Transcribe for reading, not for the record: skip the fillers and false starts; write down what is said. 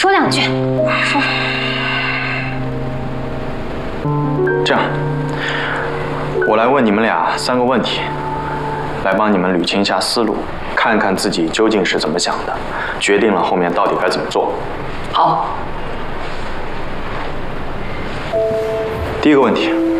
说两句。说。 这样，我来问你们俩3个问题，来帮你们捋清一下思路，看看自己究竟是怎么想的，决定了后面到底该怎么做。 好。 第一个问题。